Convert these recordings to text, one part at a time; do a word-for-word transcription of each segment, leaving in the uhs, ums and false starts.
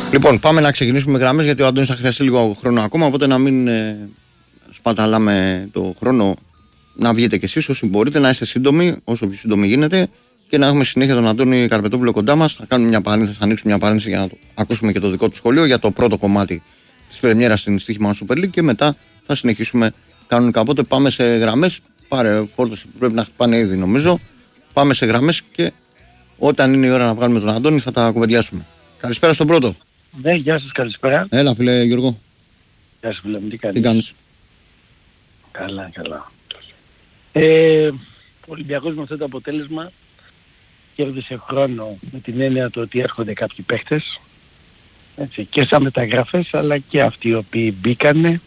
Λοιπόν, πάμε να ξεκινήσουμε γραμμές γιατί ο Αντώνης θα χρειαστεί λίγο χρόνο ακόμα. Οπότε να μην ε, σπαταλάμε το χρόνο. Να βγείτε κι εσείς όσοι μπορείτε, να είστε σύντομοι, όσο πιο σύντομοι γίνεται. Και να έχουμε συνέχεια τον Αντώνη Καρπετόπουλο κοντά μας. Θα κάνουμε μια παρένθεση, θα ανοίξουμε μια παρένθεση για να το ακούσουμε και το δικό του σχολείο για το πρώτο κομμάτι της πρεμιέρας στην Στοίχημα Super League. Και μετά θα συνεχίσουμε κανονικά. Οπότε πάμε σε γραμμές. Πάρε φόρτωση που πρέπει να χτυπάνε ήδη νομίζω. Πάμε σε γραμμές και όταν είναι η ώρα να βγάλουμε τον Αντώνη θα τα κουβεντιάσουμε. Καλησπέρα στον πρώτο. Ναι, γεια σας, καλησπέρα. Έλα φίλε Γιώργο. Γεια σας φίλε μου, τι κάνεις. Τι κάνεις. Καλά, καλά. Ε, ο Ολυμπιακός με αυτό το αποτέλεσμα κέρδισε χρόνο με την έννοια του ότι έρχονται κάποιοι παίχτες, έτσι, και σαν μεταγραφές αλλά και αυτοί οι οποίοι μπήκανε.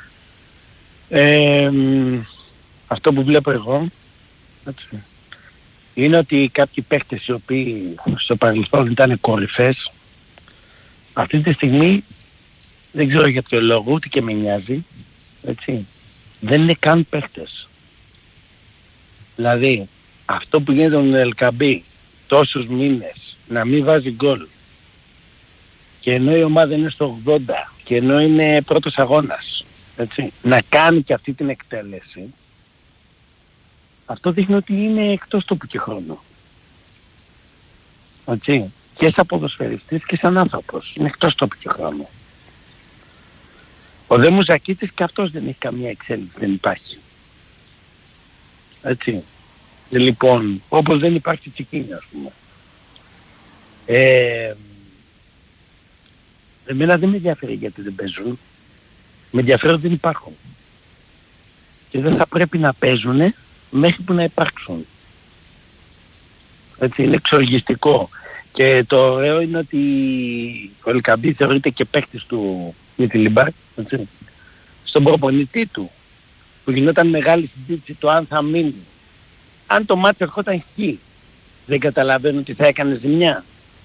Ε, αυτό που βλέπω εγώ, έτσι, είναι ότι κάποιοι παίχτες οι οποίοι στο παρελθόν ήταν κορυφές, αυτή τη στιγμή δεν ξέρω για ποιο λόγο, ούτε και με νοιάζει, έτσι, δεν είναι καν παίχτες. Δηλαδή, αυτό που γίνεται με τον Ελκαμπή τόσους μήνες, να μην βάζει γκολ, και ενώ η ομάδα είναι στο ογδόντα, και ενώ είναι πρώτος αγώνας, έτσι, να κάνει και αυτή την εκτέλεση, αυτό δείχνει ότι είναι εκτός τόπου και χρόνου. Έτσι, και σαν ποδοσφαιριστής και σαν άνθρωπος, είναι εκτός τόπου και χρόνου. Ο δε Μουζακίτης και αυτός δεν έχει καμία εξέλιξη, δεν υπάρχει. Έτσι. Λοιπόν, όπως δεν υπάρχει Τσικίνιο, ας πούμε. Ε, εμένα δεν με ενδιαφέρει γιατί δεν παίζουν. Με ενδιαφέρει ότι δεν υπάρχουν. Και δεν θα πρέπει να παίζουν μέχρι που να υπάρξουν. Έτσι, είναι εξοργιστικό. Και το ωραίο είναι ότι ο Ελκαμπή θεωρείται και παίκτης του Μιτιλιμπάρ, έτσι, στον προπονητή του, που γινόταν μεγάλη συζήτηση το αν θα μείνει. Αν το μάτι ερχόταν χ, δεν καταλαβαίνω ότι θα έκανε ζημιά.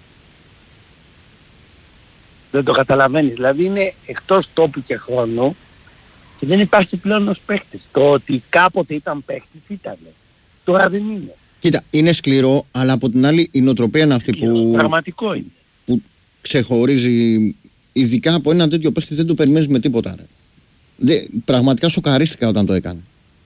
Δεν το καταλαβαίνεις. Δηλαδή είναι εκτός τόπου και χρόνου και δεν υπάρχει πλέον ως παίχτης. Το ότι κάποτε ήταν παίχτης ήταν. Τώρα δεν είναι. Κοίτα, είναι σκληρό, αλλά από την άλλη η νοοτροπία είναι αυτή σκληρό, που, πραγματικό είναι. που ξεχωρίζει, ειδικά από ένα τέτοιο παίχτη δεν το περιμένεις με τίποτα. Ρε. Δε, πραγματικά σοκαρίστηκα όταν το έκανε.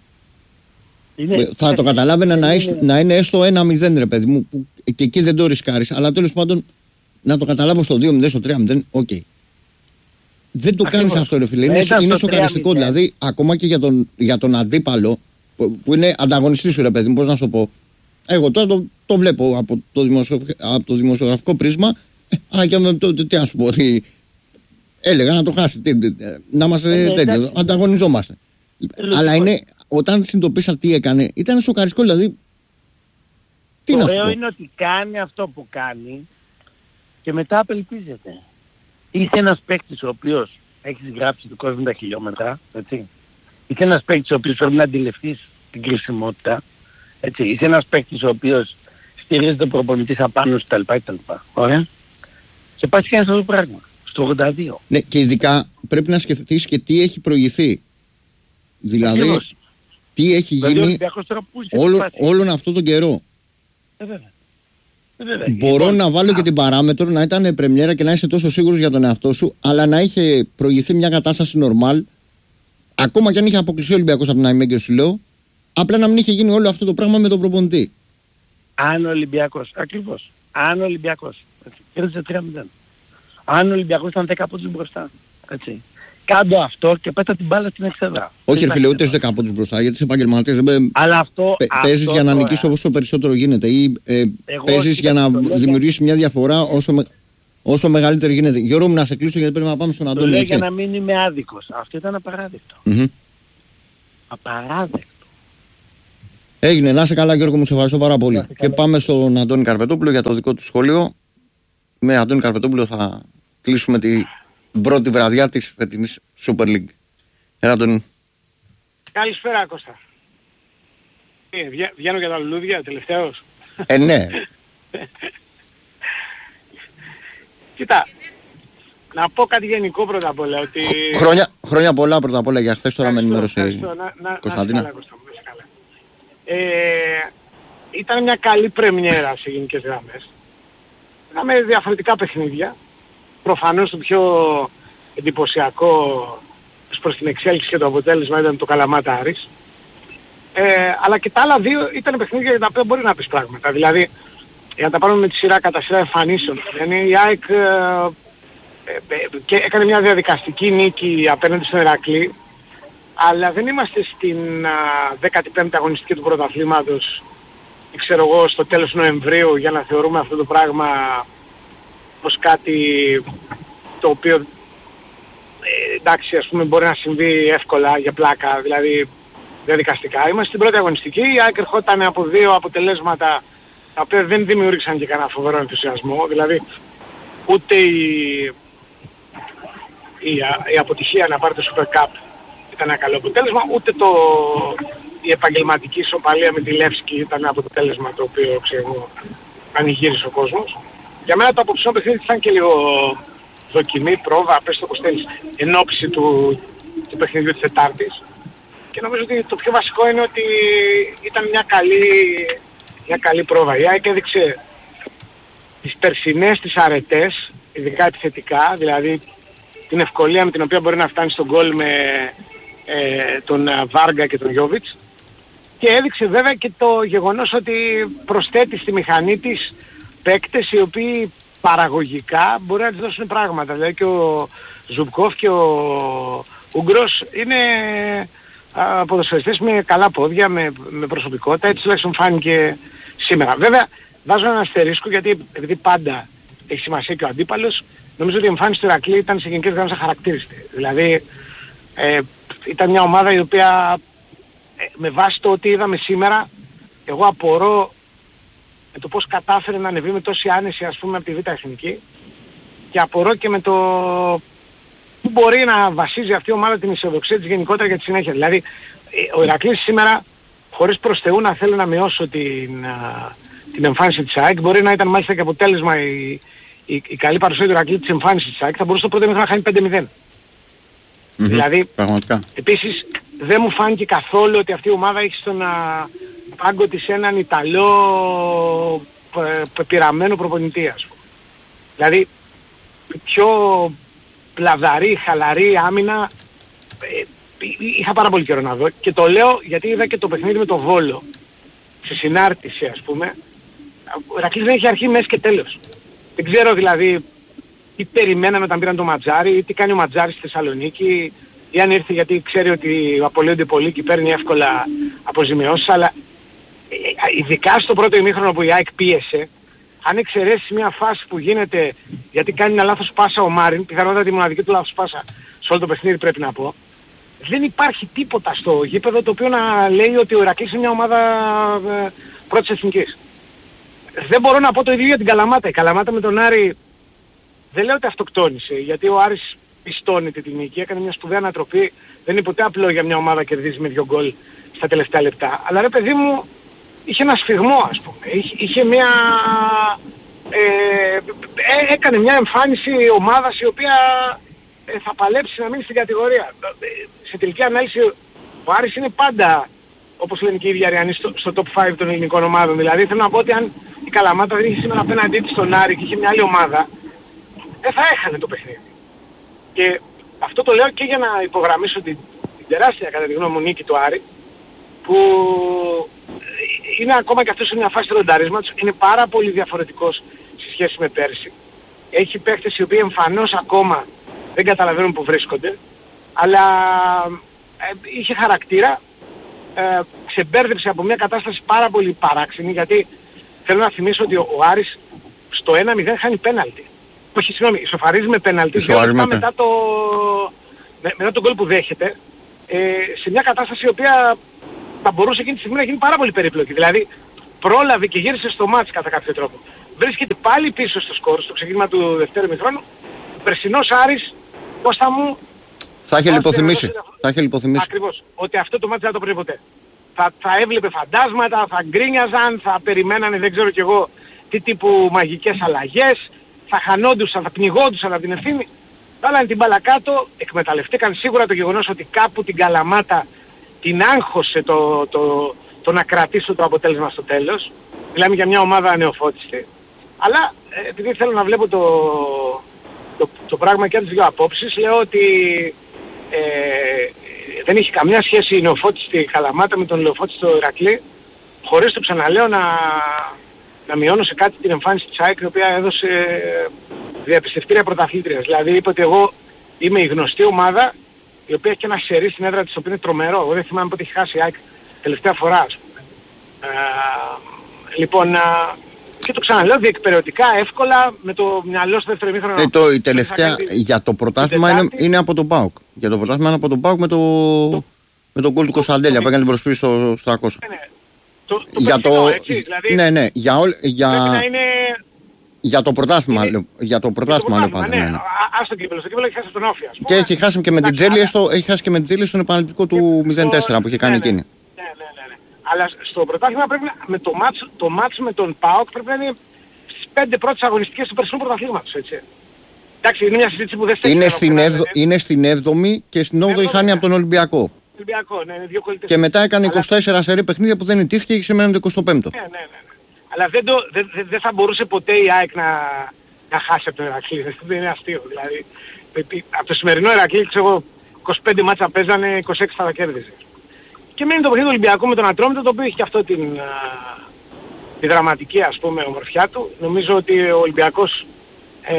Είναι, θα το καταλάβαινα να, είναι, να είναι έστω ένα μηδέν ρε παιδί μου, που και εκεί δεν το ρισκάρεις, αλλά τέλος πάντων να το καταλάβω στο δύο μηδέν, στο τρία μηδέν, οκ. Okay. Δεν το κάνεις αυτό ρε φίλε, είναι, είναι σοκαριστικό, δηλαδή ακόμα και για τον, για τον αντίπαλο που, που είναι ανταγωνιστής σου ρε παιδί μου, πώς να σου πω. Εγώ τώρα το, το βλέπω από το, από το δημοσιογραφικό πρίσμα, ε, αλλά και το, το, το, τι να σου πω, ότι έλεγα να το χάσει, τι, τι, να είμαστε ε, τέτοιο, ανταγωνιζόμαστε. Ε, αλλά είναι, όταν συνειδητοποίησα τι έκανε, ήταν σοκαριστικό, δηλαδή. Τι το να σου πω. ωραίο είναι ότι κάνει αυτό που κάνει και μετά απελπίζεται. Είσαι ένας παίκτης ο οποίος έχεις γράψει το κόσμο τα χιλιόμετρα, έτσι. Είσαι ένας παίκτης ο οποίος πρέπει να αντιληφθείς την κρισιμότητα, έτσι. Είσαι ένας παίκτης ο οποίος στηρίζεται τον προπονητή απάνω σου κτλ. Ωραία. Και πας και κάνεις αυτό το πράγμα. Στο ογδόντα δύο. Ναι, και ειδικά πρέπει να σκεφτείς και τι έχει προηγηθεί. Δηλαδή, Ακριβώς. τι έχει γίνει όλο, όλον αυτόν τον καιρό. Ε, βέβαια. Ε, βέβαια. Μπορώ λοιπόν, να βάλω α. και την παράμετρο να ήταν πρεμιέρα και να είσαι τόσο σίγουρος για τον εαυτό σου, αλλά να είχε προηγηθεί μια κατάσταση νορμάλ, ακόμα και αν είχε αποκλειστεί ο Ολυμπιακός από την Αϊμέγκερ, σου λέω, απλά να μην είχε γίνει όλο αυτό το πράγμα με τον προπονητή. Αν ο Ολυμπιακός, ακριβώς, αν ο Ολυμπιακός κέρδισε τρία μηδέν, αν ο Ολυμπιακός ήταν δέκα πόντους μπροστά, έτσι. Κάντο αυτό και πέτα την μπάλα στην εξέδρα. Όχι ρε φίλε, ούτε στους δέκα πόντους μπροστά, γιατί είσαι επαγγελματίας. Αλλά αυτό... Παίζεις για να νικήσεις όσο περισσότερο γίνεται ή ε, παίζεις για να δημιουργήσεις μια διαφορά όσο, με, όσο μεγαλύτερη γίνεται. Γιώργο μου, να σε κλείσω γιατί πρέπει να πάμε στον Αντώνη. Το λέω για να μην είμαι άδικος. Αυτό ήταν απαράδεκτο. Mm-hmm. Απαράδεκτο. Έγινε, να είσαι καλά Γιώργο μου, σε ευχαριστώ πάρα πολύ. Και πάμε στον Αντώνη Καρπετόπουλο για το δικό του σχόλιο. Με Αντώνη Καρπετόπουλο θα κλείσουμε τη πρώτη βραδιά της φετινής Super League. Έλα Αντώνη. Καλησπέρα Κώστα. Ε, βγα, βγαίνω για τα λουλούδια τελευταίος. Ε, ναι. Κοίτα, να πω κάτι γενικό πρώτα απ' όλα. Ότι... Χρόνια, χρόνια πολλά πρώτα απ' όλα για χθες, τώρα με ενημέρωσε η Κωνσταντίνα. Να, να, ε, ήταν μια καλή πρεμιέρα σε γενικές γραμμές. Είχαμε διαφορετικά παιχνίδια. προφανώς το πιο εντυπωσιακό προς την εξέλιξη και το αποτέλεσμα ήταν το Καλαμάτα Άρης. Ε, αλλά και τα άλλα δύο ήταν παιχνίδια για τα οποία μπορεί να πεις πράγματα. Δηλαδή, για να τα πάρουμε με τη σειρά κατά σειρά εμφανίσεων. Δηλαδή η ΑΕΚ ε, ε, ε, και έκανε μια διαδικαστική νίκη απέναντι στον Ηρακλή, αλλά δεν είμαστε στην α, δέκατη πέμπτη αγωνιστική του πρωταθλήματος, ξέρω εγώ, στο τέλος Νοεμβρίου, για να θεωρούμε αυτό το πράγμα ως κάτι το οποίο ε, εντάξει, ας πούμε, μπορεί να συμβεί εύκολα για πλάκα, δηλαδή διαδικαστικά. Είμαστε στην πρώτη αγωνιστική, η ΑΕΚ ερχόταν από δύο αποτελέσματα τα οποία δεν δημιούργησαν και κανένα φοβερό ενθουσιασμό, δηλαδή ούτε η, η, η αποτυχία να πάρει το Super Cup ήταν ένα καλό αποτέλεσμα, ούτε το, η επαγγελματική ισοπαλία με τη Λεύσκη ήταν ένα αποτέλεσμα το οποίο, ξέρω, πανηγύρισε ο κόσμος. Για μένα το απόψινό παιχνίδι ήταν και λίγο δοκιμή, πρόβα, πες το πως θέλεις, εν ώψη του, του παιχνιδιού της Τετάρτης. Και νομίζω ότι το πιο βασικό είναι ότι ήταν μια καλή, μια καλή πρόβα. Η ΑΕΚ έδειξε τις περσινές τις αρετές, ειδικά επιθετικά, δηλαδή την ευκολία με την οποία μπορεί να φτάνει στον γκολ με ε, τον Βάργα και τον Γιόβιτς, και έδειξε βέβαια και το γεγονός ότι προσθέτει στη μηχανή της παίκτες οι οποίοι παραγωγικά μπορεί να της δώσουν πράγματα. Δηλαδή και ο Ζουμπκόφ και ο Ούγκρος είναι α, ποδοσφαιριστές με καλά πόδια, με, με προσωπικότητα, έτσι τουλάχιστον φάνηκε σήμερα. Βέβαια βάζω ένα αστερίσκο, γιατί επειδή πάντα έχει σημασία και ο αντίπαλος, νομίζω ότι η εμφάνιση του Ηρακλή ήταν σε γενικές γραμμές αχαρακτήριστη. Δηλαδή ε, ήταν μια ομάδα η οποία ε, με βάση το ότι είδαμε σήμερα, εγώ απορώ με το πώς κατάφερε να ανεβεί με τόση άνεση, ας πούμε, από τη Β' Εθνική, και απορώ και με το που μπορεί να βασίζει αυτή η ομάδα την αισιοδοξία της γενικότερα για τη συνέχεια. Δηλαδή ο Ηρακλής σήμερα, χωρίς προς Θεού να θέλω να μειώσω την, την εμφάνιση της ΑΕΚ, μπορεί να ήταν μάλιστα και αποτέλεσμα η, η, η καλή παρουσία του Ηρακλή της εμφάνισης της ΑΕΚ, θα μπορούσε το πρώτο μήχρονο να χάνει πέντε μηδέν. Mm-hmm, δηλαδή, πραγματικά. Επίσης δεν μου φάνηκε καθόλου ότι αυτή η ομάδα έχει στον πάγκο της έναν Ιταλό πεπειραμένο προπονητή, ας πούμε. Δηλαδή πιο πλαδαρή, χαλαρή άμυνα ε, είχα πάρα πολύ καιρό να δω, και το λέω γιατί είδα και το παιχνίδι με το Βόλο σε συνάρτηση, ας πούμε. Ο Ηρακλής δεν έχει αρχή, μέση και τέλος. Δεν ξέρω δηλαδή τι περιμέναμε όταν πήραν το Ματζάρι, ή τι κάνει ο Ματζάρης στη Θεσσαλονίκη, ή αν ήρθε γιατί ξέρει ότι απολύονται πολύ και παίρνει εύκολα αποζημιώσεις, αλλά ειδικά στο πρώτο ημίχρονο που η ΑΕΚ πίεσε, αν εξαιρέσεις μια φάση που γίνεται γιατί κάνει ένα λάθος πάσα ο Μάριν, πιθανότατα τη μοναδική του λάθος πάσα σε όλο το παιχνίδι πρέπει να πω, δεν υπάρχει τίποτα στο γήπεδο το οποίο να λέει ότι ο Ηρακλής είναι μια ομάδα ε, πρώτης εθνικής. Δεν μπορώ να πω το ίδιο για την Καλαμάτα. Η Καλαμάτα με τον Άρη δεν λέω ότι αυτοκτόνησε, γιατί ο Άρης πιστώνεται την νίκη, έκανε μια σπουδαία ανατροπή, δεν είναι ποτέ απλό για μια ομάδα κερδίζει με δύο γκολ στα τελευταία λεπτά. Αλλά ρε παιδί μου, είχε ένα σφιγμό, ας πούμε, είχε, είχε μια... Ε, ε, έκανε μια εμφάνιση ομάδας η οποία ε, θα παλέψει να μείνει στην κατηγορία. Ε, σε τελική ανάλυση ο Άρης είναι πάντα, όπως λένε και οι ίδιοι Αριανοί, στο, στο top πέντε των ελληνικών ομάδων. Δηλαδή θέλω να πω ότι αν η Καλαμάτα δεν είχε σήμερα απέναντί της στον Άρη και είχε μια άλλη ομάδα, δεν θα έχανε το παιχνίδι. Και αυτό το λέω και για να υπογραμμίσω την, την τεράστια κατά τη γνώμη μου νίκη του Άρη, που είναι ακόμα και αυτό σε μια φάση ρονταρίσματος, είναι πάρα πολύ διαφορετικός σε σχέση με πέρσι. Έχει παίκτες οι οποίοι εμφανώς ακόμα δεν καταλαβαίνουν που βρίσκονται, αλλά ε, είχε χαρακτήρα, ε, ξεμπέρδεψε από μια κατάσταση πάρα πολύ παράξενη, γιατί θέλω να θυμίσω ότι ο, ο Άρης στο ένα μηδέν χάνει πέναλτι. Όχι, συγγνώμη, ισοφαρίζει με πέναλτι, μετά το, με, μετά τον γκολ που δέχεται, ε, σε μια κατάσταση η οποία θα μπορούσε εκείνη τη στιγμή να γίνει πάρα πολύ περίπλοκη. Δηλαδή πρόλαβε και γύρισε στο μάτς κατά κάποιο τρόπο. Βρίσκεται πάλι πίσω στο σκορ, στο ξεκίνημα του δευτέρου ημιχρόνου. Ο περσινός Άρης, Κώστα μου, θα είχε λιποθυμήσει. Θα είχε λιποθυμήσει. Ακριβώς. Ότι αυτό το μάτς δεν το πρέπει ποτέ. Θα, θα έβλεπε φαντάσματα, θα γκρίνιαζαν, θα περιμένανε δεν ξέρω κι εγώ τι τύπου μαγικές αλλαγές, θα χανόντουσαν, θα πνιγόντουσαν από την ευθύνη. Βάλανε την μπάλα κάτω, εκμεταλλευτήκαν σίγουρα το γεγονός ότι κάπου την Καλαμάτα την άγχωσε το, το, το να κρατήσω το αποτέλεσμα στο τέλος. Μιλάμε για μια ομάδα ανεοφώτιστη. Αλλά ε, επειδή θέλω να βλέπω το, το, το πράγμα και από τις δύο απόψεις. Λέω ότι ε, δεν έχει καμιά σχέση η Νεοφώτης στη Καλαμάτα με τον Νεοφώτη στο Ηρακλή, χωρίς το ξαναλέω να, να μειώνω σε κάτι την εμφάνιση της ΑΕΚ, η οποία έδωσε διαπιστευτήρια πρωταθλήτριας. Δηλαδή είπε ότι εγώ είμαι η γνωστή ομάδα η οποία έχει και ένα σερί στην έδρα της, το οποίο είναι τρομερό. Εγώ δεν θυμάμαι πότε έχει χάσει η ΑΕΚ τελευταία φορά, ας πούμε. Ε, λοιπόν, α, και το ξαναλέω διεκπαιρεωτικά, εύκολα, με το μυαλό στο δεύτερο ημίχρονο. Ε, το, η τελευταία για το πρωτάθλημα είναι, είναι από τον ΠΑΟΚ. Για το πρωτάθλημα είναι από τον ΠΑΟΚ με το, το, με τον γκολ του Κωνσταντέλια που έκανε την προσφύγη στο τριακόσια. Ναι, ναι. Το, το για περσινό, το, έτσι, δηλαδή, ναι, ναι, για, όλ, για, είναι, για το πρωτάθλημα, είναι, για το πρωτάθλημα λέω πάντα. Ναι, ναι, ναι. Ας το κύπελο, στο κύπελο έχει χάσει τον Όφη, ας πούμε. Και έχει χάσει και με την Τζέλια στο, έχει χάσει και με την Τζέλια στον επαναληπτικό του μηδέν τέσσερα που είχε κάνει ναι, εκείνη. Ναι, ναι, ναι, ναι. Αλλά στο πρωτάθλημα πρέπει να, με το μάτς, το μάτς με τον ΠΑΟΚ πρέπει να είναι στις πέντε πρώτες αγωνιστικές του περσινού πρωταθλήματος, έτσι. Εντάξει, είναι μια συζήτηση που δεν στέκει. Είναι, στην εβδο, είναι στην έβδομη και στην όγδοη χάνει από τον Ολυμπιακό. Ολυμπιακό, ναι, είναι δύο κολλητές. Και μετά έκανε είκοσι τέσσερα σερί παιχνίδια που δεν ιτήθηκε και σημαίνει το εικοστό πέμπτο. Ναι, ναι, ναι. Αλλά δεν, το, δεν, δεν, δεν θα μπορούσε ποτέ η ΑΕΚ να, να χάσει από τον Ηρακλή. Δεν είναι αστείο. Δηλαδή, από το σημερινό Ηρακλή, ξέρω εγώ, είκοσι πέντε μάτσα παίζανε, είκοσι έξι θα τα κέρδιζε. Και μένει το παιχνίδι του Ολυμπιακού με τον Ατρόμητο, το οποίο έχει και αυτό την, τη δραματική, ας πούμε, ομορφιά του. Νομίζω ότι ο Ολυμπιακός ε,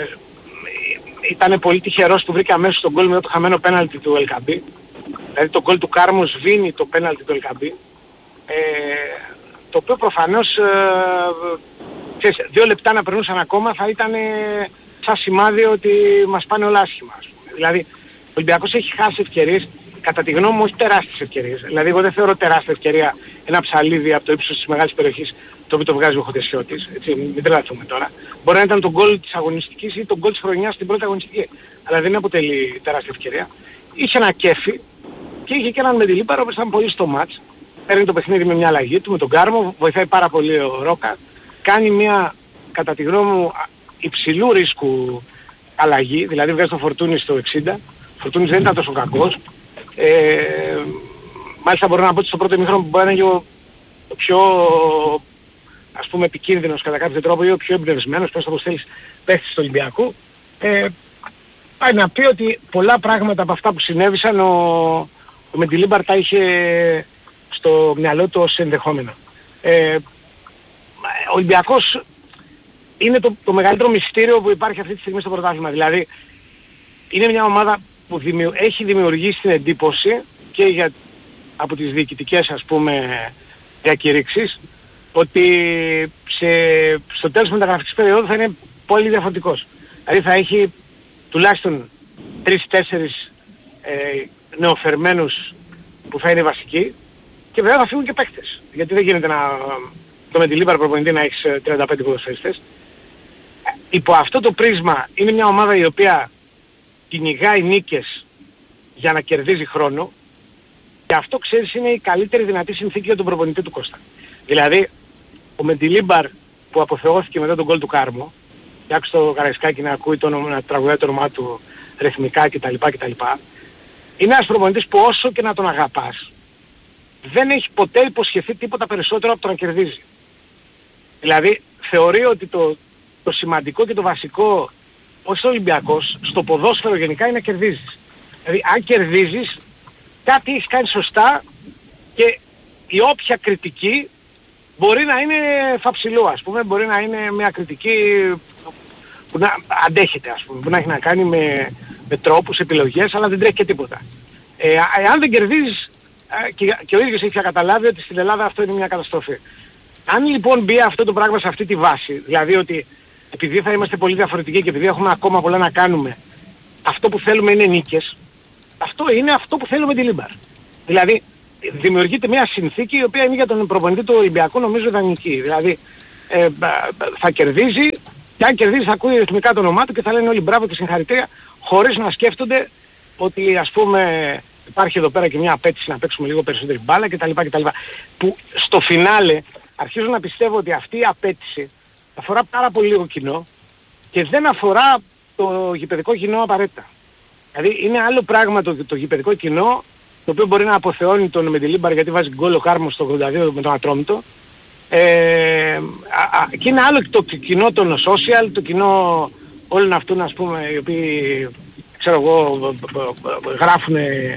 ήταν πολύ τυχερός που βρήκε αμέσως τον γκολ με το χαμένο πέναλτι του Ελκαμπή. Δηλαδή το γκολ του Κάρμου σβήνει το πέναλτι του Ελκαμπή. Ε, το οποίο προφανώς ε, ξέρεις, δύο λεπτά να περνούσαν ακόμα θα ήταν ε, σαν σημάδι ότι μας πάνε όλα άσχημα. Ας πούμε. Δηλαδή ο Ολυμπιακός έχει χάσει ευκαιρίες, κατά τη γνώμη μου όχι τεράστιες ευκαιρίες. Δηλαδή εγώ δεν θεωρώ τεράστια ευκαιρία ένα ψαλίδι από το ύψος της μεγάλης περιοχής το οποίο το βγάζει ο Χωτεσιώτης, έτσι, μην τρελαθούμε τώρα. Μπορεί να ήταν το γκολ της αγωνιστικής ή το γκολ της χρονιάς στην πρώτη αγωνιστική, αλλά δεν αποτελεί τεράστια ευκαιρία. Είχε ένα κέφι και είχε και έναν Μεντιλίμπαρο που ήταν πολύ στο μάτς. Παίρνει το παιχνίδι με μια αλλαγή του, με τον Κάρμο, βοηθάει πάρα πολύ ο Ρόκα. Κάνει μια, κατά τη γνώμη μου, υψηλού ρίσκου αλλαγή, δηλαδή βγάζει το Φορτούνι στο εξήντα. Ο Φορτούνις δεν ήταν τόσο κακός. Ε, μάλιστα μπορώ να πω ότι στο πρώτο ημίχρονο που μπορεί να είναι ο, ο πιο, ας πούμε, επικίνδυνος κατά κάποιο τρόπο ή ο πιο εμπνευσμένος, πες το πως θέλεις, παίχτης του Ολυμπιακού. Ε, πάει να πει ότι πολλά πράγματα από αυτά που συνέβησαν ο, ο Μεντιλίμπαρ τα είχε στο μυαλό του ως ενδεχόμενα. Ε, ο Ολυμπιακός είναι το, το μεγαλύτερο μυστήριο που υπάρχει αυτή τη στιγμή στο πρωτάθλημα. Δηλαδή είναι μια ομάδα που δημιου, έχει δημιουργήσει την εντύπωση και για, από τις διοικητικές, ας πούμε, διακηρύξεις ότι σε, στο τέλος της μεταγραφικής περίοδου θα είναι πολύ διαφορετικός. Δηλαδή θα έχει τουλάχιστον τρεις τέσσερις ε, νεοφερμένους που θα είναι βασικοί και βέβαια θα φύγουν και παίκτες. Γιατί δεν γίνεται να, το Μεντιλίμπαρ προπονητή να έχεις τριάντα πέντε ποδοσφαιριστές. Υπό αυτό το πρίσμα είναι μια ομάδα η οποία κυνηγάει νίκες για να κερδίζει χρόνο και αυτό ξέρεις είναι η καλύτερη δυνατή συνθήκη για τον προπονητή του Κώστα. Δηλαδή ο Μεντιλίμπαρ που αποθεώθηκε μετά τον γκολ του Κάρμο και άκουσε το Καραϊσκάκι να ακούει το όνομα, να τραγουδάει το όνομά του ρυθμικά κτλ. κτλ. Είναι ένας προπονητής που όσο και να τον αγαπάς δεν έχει ποτέ υποσχεθεί τίποτα περισσότερο από το να κερδίζει. Δηλαδή θεωρεί ότι το, το σημαντικό και το βασικό όχι στο Ολυμπιακός, στο ποδόσφαιρο γενικά είναι να κερδίζεις. Δηλαδή αν κερδίζεις κάτι έχεις κάνει σωστά και η όποια κριτική μπορεί να είναι φαψιλό, ας πούμε, μπορεί να είναι μια κριτική που να αντέχεται, ας πούμε, που να έχει να κάνει με, με τρόπους, επιλογές, αλλά δεν τρέχει και τίποτα. Ε, αν δεν κερδίζεις, και, και ο ίδιος έχει καταλάβει ότι στην Ελλάδα αυτό είναι μια καταστροφή. Αν λοιπόν μπει αυτό το πράγμα σε αυτή τη βάση, δηλαδή ότι επειδή θα είμαστε πολύ διαφορετικοί και επειδή έχουμε ακόμα πολλά να κάνουμε, αυτό που θέλουμε είναι νίκες, αυτό είναι αυτό που θέλουμε τη Λίμπαρ. Δηλαδή δημιουργείται μια συνθήκη η οποία είναι για τον προπονητή του Ολυμπιακού νομίζω ιδανική. Δηλαδή ε, θα κερδίζει και αν κερδίζει θα ακούει ρυθμικά το όνομά του και θα λένε όλοι μπράβο και συγχαρητήρια χωρίς να σκέφτονται ότι ας πούμε υπάρχει εδώ πέρα και μια απέτηση να παίξουμε λίγο περισσότερη μπάλα κτλ. κτλ. Που στο φινάλε αρχίζω να πιστεύω ότι αυτή η απέτηση αφορά πάρα πολύ λίγο κοινό και δεν αφορά το γηπεδικό κοινό απαραίτητα. Δηλαδή είναι άλλο πράγμα το, το γηπεδικό κοινό το οποίο μπορεί να αποθεώνει τον Μεντιλίμπαρ γιατί βάζει γκολ ο Κάρμος στο ογδόντα δύο με τον Ατρόμητο. Ε, α, α, και είναι άλλο το κοινό των social, το κοινό όλων αυτών, ας πούμε, οι οποίοι, ξέρω εγώ, γράφουν ε,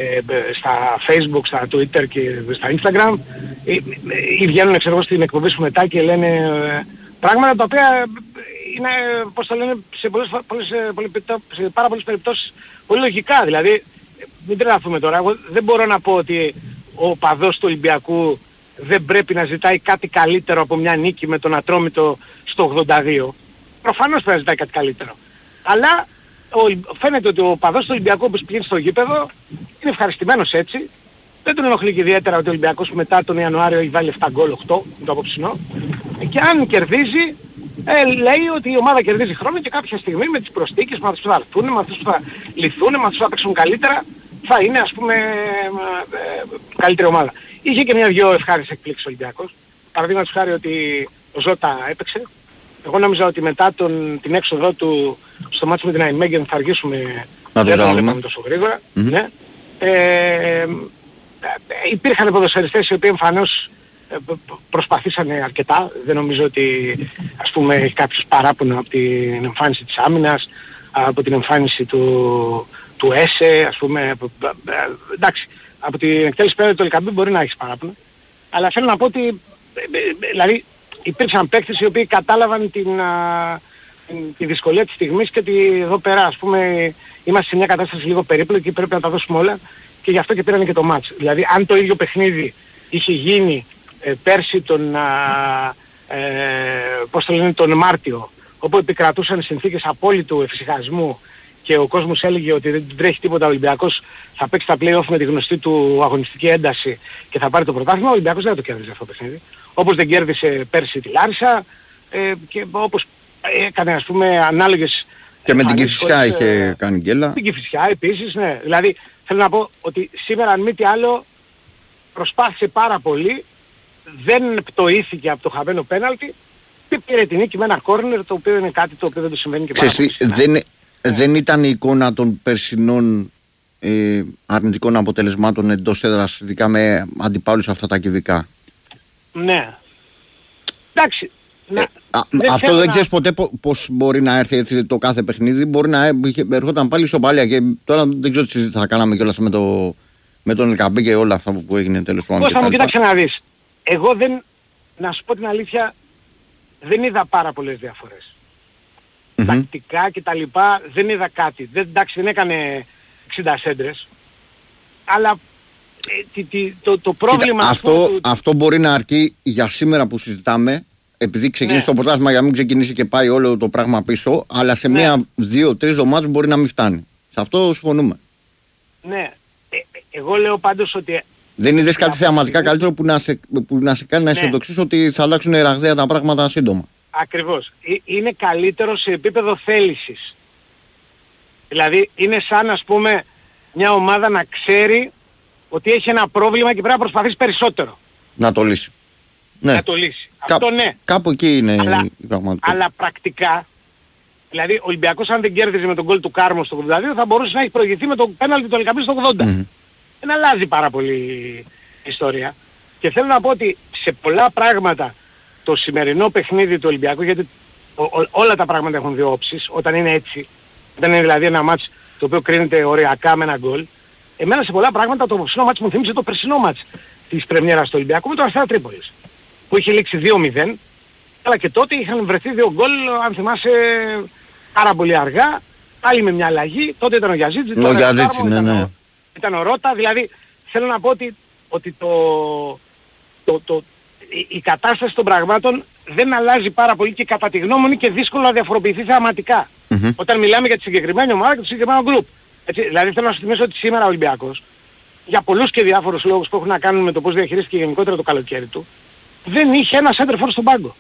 στα Facebook, στα Twitter και στα Instagram, ή, ή βγαίνουν, ξέρω εγώ, στην εκπομπή σου μετά και λένε ε, πράγματα τα οποία είναι, πώς το λένε, σε, πολλές, πολλές, σε πάρα πολλές περιπτώσεις πολύ λογικά. Δηλαδή, μην τρελαθούμε τώρα, εγώ δεν μπορώ να πω ότι ο παδός του Ολυμπιακού δεν πρέπει να ζητάει κάτι καλύτερο από μια νίκη με τον Ατρόμητο στο ογδόντα δύο. Προφανώς πρέπει να ζητάει κάτι καλύτερο. Αλλά ο, φαίνεται ότι ο παδός του Ολυμπιακού που πηγαίνει στο γήπεδο είναι ευχαριστημένος έτσι. Δεν τον ενοχλεί και ιδιαίτερα ότι ο Ολυμπιακός μετά τον Ιανουάριο έχει βάλει επτά γκολ, οκτώ το απόψινό. Και αν κερδίζει, ε, λέει ότι η ομάδα κερδίζει χρόνο και κάποια στιγμή με τις προσθήκες, με αυτούς που θα έρθουν, με αυτούς που θα λυθούν, με αυτούς που θα παίξουν καλύτερα, θα είναι, ας πούμε, ε, καλύτερη ομάδα. Είχε και μια-δυο ευχάριστες εκπλήξεις ο Ολυμπιακός. Παραδείγματος χάρη ότι ο Ζώτα έπαιξε. Εγώ νόμιζα ότι μετά τον, την έξοδό του στο μάτσο με την Αϊμέγεν θα αργήσουμε, να δεν το βλέπαμε τόσο γρήγορα. Mm-hmm. Ναι. Ε, υπήρχαν ποδοσφαιριστές οι οποίοι εμφανώς προσπαθήσανε αρκετά. Δεν νομίζω ότι, ας πούμε, έχει κάποιος παράπονο από την εμφάνιση της άμυνας, από την εμφάνιση του, του ΕΣΕ, ας πούμε. Εντάξει, από την εκτέλεση πέρα του Ελκαμπή μπορεί να έχεις παράπονο. Αλλά θέλω να πω ότι, δηλαδή, υπήρξαν παίκτες οι οποίοι κατάλαβαν την, α, την, τη δυσκολία της στιγμής και ότι εδώ πέρα, ας πούμε, είμαστε σε μια κατάσταση λίγο περίπλοκη και πρέπει να τα δώσουμε όλα και γι' αυτό και πήραν και το μάτς. Δηλαδή, αν το ίδιο παιχνίδι είχε γίνει ε, πέρσι τον, α, ε, πώς το λένε, τον Μάρτιο, όπου επικρατούσαν συνθήκες απόλυτου εφησυχασμού και ο κόσμος έλεγε ότι δεν τρέχει τίποτα, ο Ολυμπιακός θα παίξει τα play-off με τη γνωστή του αγωνιστική ένταση και θα πάρει το πρωτάθλημα, ο Ολυμπιακός δεν το κέρδισε αυτό το παιχνίδι. Όπως δεν κέρδισε πέρσι τη Λάρισα ε, και όπως έκανε, ας πούμε, ανάλογες... Και με την Κηφισιά είχε ε, κάνει γκέλα. Την Κηφισιά επίσης, ναι. Δηλαδή θέλω να πω ότι σήμερα αν μη τι άλλο προσπάθησε πάρα πολύ, δεν πτωήθηκε από το χαμένο πέναλτι και πήρε την νίκη με ένα κόρνερ, το οποίο είναι κάτι το οποίο δεν το συμβαίνει και πάρα πολύ συχνά. Δεν, δεν ήταν η εικόνα των περσινών ε, αρνητικών αποτελεσμάτων εντός έδρας, ειδικά με αντιπάλους αυτά τα κυβικά. Ναι. Εντάξει. Ε, α, δεν αυτό δεν ξέρεις να... ποτέ πώς μπορεί να έρθει έτσι το κάθε παιχνίδι. Μπορεί να έρχονταν πάλι ισοπαλία και τώρα δεν ξέρω τι θα κάναμε κιόλας με, το, με τον Ελκαμπή και όλα αυτά που έγινε τέλος πάντων. Πώς θα μου κοίταξε να δεις. Εγώ δεν, να σου πω την αλήθεια, δεν είδα πάρα πολλές διαφορές. Mm-hmm. Τακτικά και τα λοιπά δεν είδα κάτι. Δεν, εντάξει, δεν έκανε εξήντα σέντρες. Αλλά ε, τι, το, το πρόβλημα... Κοίτα, αυτό, του... αυτό μπορεί να αρκεί για σήμερα που συζητάμε, επειδή ξεκίνησε ναι. το πρωτάθλημα, για να μην ξεκινήσει και πάει όλο το πράγμα πίσω, αλλά σε ναι. μία, δύο, τρεις εβδομάδες μπορεί να μην φτάνει. Σε αυτό συμφωνούμε. Ναι. Ε, εγώ λέω πάντως ότι... Δεν είδες κάτι θεαματικά καλύτερο που να σε, που να σε κάνει να αισιοδοξείς ναι. ότι θα αλλάξουν ραγδαία τα πράγματα σύντομα. Ακριβώς. Είναι καλύτερο σε επίπεδο θέλησης. Δηλαδή είναι σαν, ας πούμε, μια ομάδα να ξέρει ότι έχει ένα πρόβλημα και πρέπει να προσπαθήσει περισσότερο. Να το λύσει. Ναι. Να το λύσει. Κά, Αυτό ναι. Κάπου εκεί είναι αλλά, η πραγματικότητα. Αλλά πρακτικά, δηλαδή ο Ολυμπιακός αν δεν κέρδιζε με τον γκολ του Κάρμο στο ογδόντα δύο θα μπορούσε να έχει προηγηθεί με το πέναλτι του Ελκαμπή στο ογδόντα. Mm-hmm. Δεν αλλάζει πάρα πολύ η ιστορία. Και θέλω να πω ότι σε πολλά πράγματα το σημερινό παιχνίδι του Ολυμπιακού, γιατί ο, ο, όλα τα πράγματα έχουν δύο όψεις, όταν είναι έτσι, όταν είναι δηλαδή ένα μάτς το οποίο κρίνεται οριακά με ένα γκολ, εμένα σε πολλά πράγματα το απόψινό μάτς μου θύμισε το περσινό μάτς της πρεμιέρας του Ολυμπιακού με τον Αστέρα Τρίπολης, που είχε λήξει δύο μηδέν, αλλά και τότε είχαν βρεθεί δύο γκολ, αν θυμάσαι, πάρα πολύ αργά, πάλι με μια αλλαγή, τότε ήταν ο Γιαζίτζη, ο Γιαζίτζη, ναι, ναι. Ήταν ο Ρώτα, δηλαδή θέλω να πω ότι, ότι το, το, το, η, η κατάσταση των πραγμάτων δεν αλλάζει πάρα πολύ και κατά τη γνώμη μου είναι και δύσκολο να διαφοροποιηθεί θεαματικά. Mm-hmm. Όταν μιλάμε για τη συγκεκριμένη ομάδα και το συγκεκριμένο γκρουπ. Έτσι, δηλαδή θέλω να σου θυμίσω ότι σήμερα ο Ολυμπιακός, για πολλούς και διάφορους λόγους που έχουν να κάνουν με το πώς διαχειρίστηκε γενικότερα το καλοκαίρι του, δεν είχε ένα center for στον πάγκο.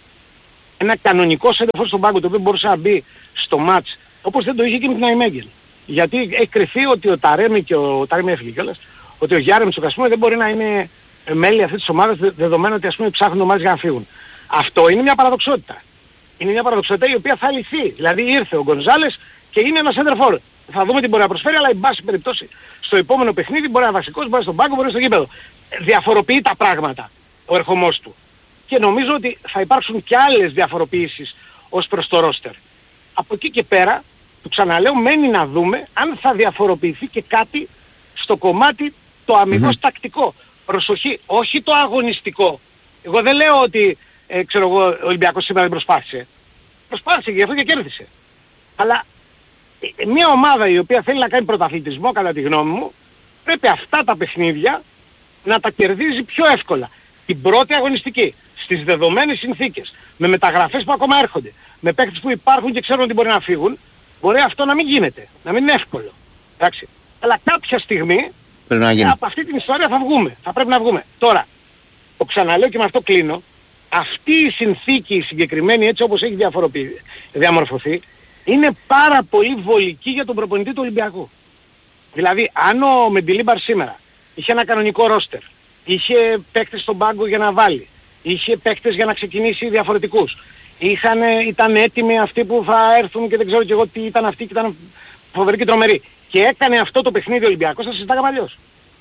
Ένα κανονικό center for στον πάγκο το οποίο μπορούσε να μπει στο match, όπως δεν το είχε και με την Αϊμέγγελ. Γιατί έχει κρυφθεί ότι ο Ταρέμι και ο Ταρέμι έφυγε κιόλας, ότι ο Γιάρεμτσοκ, ας πούμε, δεν μπορεί να είναι μέλη αυτής της ομάδας, δεδομένου ότι, ας πούμε, ψάχνουν ομάδες για να φύγουν. Αυτό είναι μια παραδοξότητα. Είναι μια παραδοξότητα η οποία θα λυθεί. Δηλαδή ήρθε ο Γκονζάλες και είναι ένα center for. Θα δούμε τι μπορεί να προσφέρει, αλλά εν πάση περιπτώσει στο επόμενο παιχνίδι μπορεί να είναι βασικός, μπορεί να είναι στον πάγκο, μπορεί να είναι στο γήπεδο. Διαφοροποιεί τα πράγματα ο ερχομός του. Και νομίζω ότι θα υπάρξουν και άλλες διαφοροποιήσεις ως προς το ρόστερ. Από εκεί και πέρα, το ξαναλέω, μένει να δούμε αν θα διαφοροποιηθεί και κάτι στο κομμάτι το αμυγός mm-hmm. τακτικό. Προσοχή, όχι το αγωνιστικό. Εγώ δεν λέω ότι ε, ξέρω εγώ, ο Ολυμπιακός σήμερα δεν προσπάθησε. Προσπάθησε και γι' αυτό και κέρδισε. Αλλά ε, μια ομάδα η οποία θέλει να κάνει πρωταθλητισμό, κατά τη γνώμη μου, πρέπει αυτά τα παιχνίδια να τα κερδίζει πιο εύκολα. Την πρώτη αγωνιστική, στις δεδομένες συνθήκες, με μεταγραφές που ακόμα έρχονται, με παίκτες που υπάρχουν και ξέρουν ότι μπορεί να φύγουν, μπορεί αυτό να μην γίνεται, να μην είναι εύκολο. Εντάξει. Αλλά κάποια στιγμή από αυτή την ιστορία θα βγούμε, θα πρέπει να βγούμε. Τώρα, το ξαναλέω και με αυτό κλείνω, αυτή η συνθήκη η συγκεκριμένη έτσι όπως έχει διαμορφωθεί, είναι πάρα πολύ βολική για τον προπονητή του Ολυμπιακού. Δηλαδή, αν ο Μεντιλίμπαρ σήμερα είχε ένα κανονικό ρόστερ, είχε παίκτες στον πάγκο για να βάλει, είχε παίκτες για να ξεκινήσει διαφορετικούς, είχαν, ήταν έτοιμοι αυτοί που θα έρθουν και δεν ξέρω και εγώ τι ήταν αυτοί και ήταν φοβεροί και τρομεροί, και έκανε αυτό το παιχνίδι ο Ολυμπιακός, θα συζητάγαμε αλλιώς.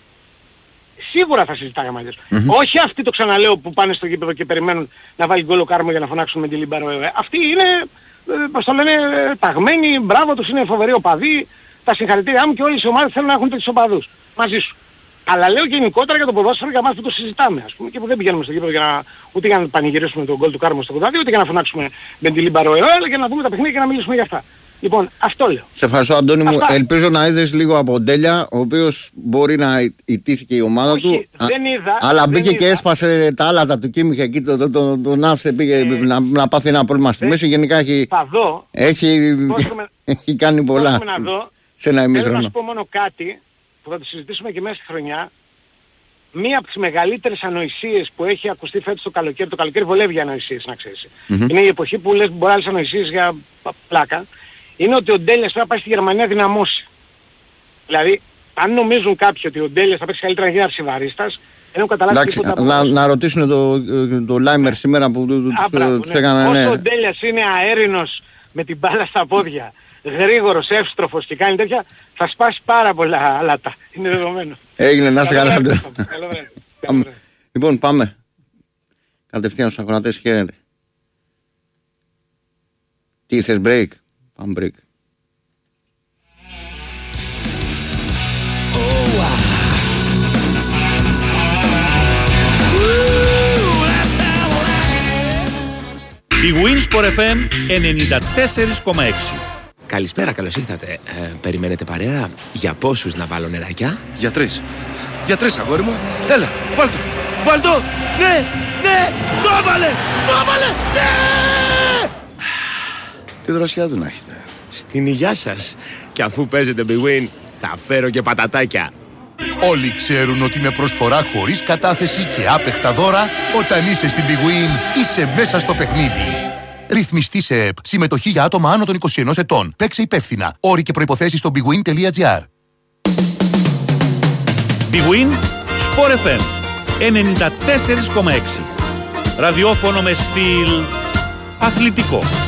Σίγουρα θα συζητάγαμε αλλιώς. Mm-hmm. Όχι αυτοί, το ξαναλέω, που πάνε στο γήπεδο και περιμένουν να βάλει γκολ ο Κάρμο για να φωνάξουν με τη Λιμπάρο. Αυτοί είναι, πώς το λένε, ταγμένοι, μπράβο τους, είναι φοβεροί οπαδοί, τα συγχαρητήριά μου και όλες οι ομάδες θέλουν να έχουν τέτοιους οπαδούς μαζί σου. Αλλά λέω γενικότερα για το ποδόσφαιρο, για μας που το συζητάμε, ας πούμε, και που δεν πηγαίνουμε στο γήπεδο για να, ούτε για να πανηγυρίσουμε τον γκολ του Κάρμο στο ογδόντα δύο, ούτε για να φωνάξουμε με τη Λιμπάρο, αλλά για να δούμε τα παιχνίδια και να μιλήσουμε για αυτά. Λοιπόν, αυτό λέω. Σε ευχαριστώ, Αντώνη μου. Ελπίζω να είδες λίγο από Ντέλια, ο οποίος μπορεί να ιτήθηκε η ομάδα. Όχι, του. Δεν είδα. Αλλά μπήκε δεν και είδα. έσπασε τα άλατα του Κίμιχε εκεί, τον το, το, το, το άφησε, πήγε ε, να, να πάθει ένα πρόβλημα στη μέση. Γενικά έχει, θα δω. Έχει, έχει κάνει πολλά να δω. σε ένα ημίχρονο. Θέλω να σου πω μόνο κάτι που θα το συζητήσουμε και μέσα στη χρονιά. Μία από τις μεγαλύτερες ανοησίες που έχει ακουστεί φέτος το καλοκαίρι, το καλοκαίρι βολεύει για ανοησίες, να ξέρεις. Mm-hmm. Είναι η εποχή που λες μπορεί άλλες ανοησίες για πλάκα. Είναι ότι ο Ντέλιας πρέπει να πάει στη Γερμανία δυναμώσει. Δηλαδή, αν νομίζουν κάποιοι ότι ο Ντέλιας θα παίξει καλύτερα να γίνει αρσιβαρίστας, δεν έχουν καταλάβει τίποτα. Να, να ρωτήσουν το, το Λάιμερ σήμερα που τους ναι. έκαναν. Ναι. Όσο ο Ντέλιας είναι αέρινος με την μπάλα στα πόδια, γρήγορος, εύστροφος και κάνει τέτοια, θα σπάσει πάρα πολλά αλάτα. Είναι δεδομένο. Έγινε, να σε καλά. Λοιπόν, πάμε. Κατευθείαν στους ακροατές, χαίρετε. Τι θες, break? Πάμε break. Η Winsport εφ εμ ενενήντα τέσσερα κόμμα έξι. Καλησπέρα, καλώς ήρθατε. Ε, περιμένετε παρέα? Για πόσους να βάλω νεράκια? Για τρεις. Για τρεις, αγόρι μου. Έλα, βάλ' το. Βάλ' το. Ναι, ναι, το έβαλε. Το έβαλε. Ναι. Τι δροσιά του να έχετε. Στην υγειά σας. Και αφού παίζετε Big Win, θα φέρω και πατατάκια. Όλοι ξέρουν ότι με προσφορά χωρίς κατάθεση και άπεχτα δώρα, όταν είσαι στην Big Win, είσαι μέσα στο παιχνίδι. Ρυθμιστή σε ΕΠ. Συμμετοχή για άτομα άνω των είκοσι ενός ετών. Παίξε υπεύθυνα. Όροι και προϋποθέσεις στο bigwin τελεία gr. Big Win Sport εφ εμ ενενήντα τέσσερα κόμμα έξι. Ραδιόφωνο με στυλ αθλητικό.